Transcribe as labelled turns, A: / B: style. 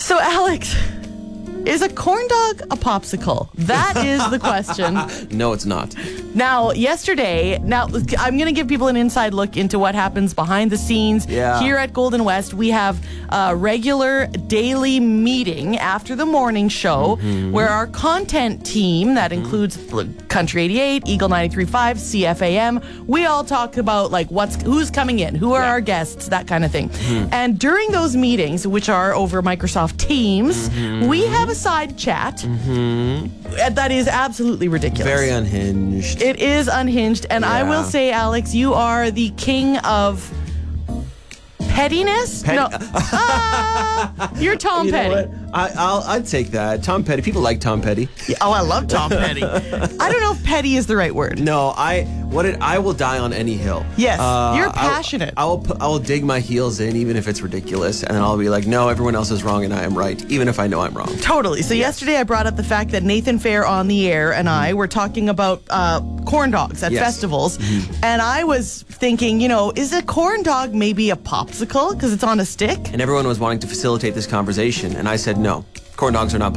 A: So, Alex, is a corn dog a popsicle? That is the question.
B: No, it's not.
A: Now, I'm going to give people an inside look into what happens behind the scenes here at Golden West. We have a regular daily meeting after the morning show where our content team, that includes Country 88, Eagle 93.5, CFAM, we all talk about like who's coming in, who are our guests, that kind of thing. And during those meetings, which are over Microsoft Teams, we have a side chat that is absolutely ridiculous.
B: Very unhinged.
A: It is unhinged, and I will say, Alex, you are the king of pettiness. No, you're Tom Petty.
B: I'd take that. Tom Petty. People like Tom Petty.
A: Oh, I love Tom Petty. I don't know if petty is the right word.
B: No, I will die on any hill.
A: Yes, you're passionate.
B: I will dig my heels in, even if it's ridiculous, and then I'll be like, no, everyone else is wrong and I am right, even if I know I'm wrong.
A: Totally. So yesterday I brought up the fact that Nathan Fair on the air and I were talking about corn dogs at festivals, and I was thinking, is a corn dog maybe a popsicle because it's on a stick?
B: And everyone was wanting to facilitate this conversation, and I said no. Corn dogs are not